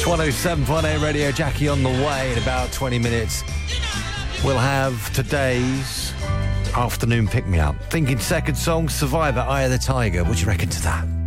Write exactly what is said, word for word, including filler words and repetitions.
one oh seven point eight Radio Jackie on the way. In about twenty minutes, we'll have today's afternoon pick-me-up. Thinking second song, Survivor, Eye of the Tiger. What do you reckon to that?